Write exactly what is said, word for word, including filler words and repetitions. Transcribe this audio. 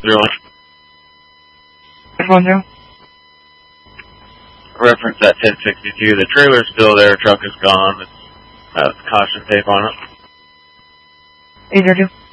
Zero one. Six one zero. Reference at ten sixty-two. The trailer's still there. Truck is gone. It's uh, caution tape on it. Eight zero two.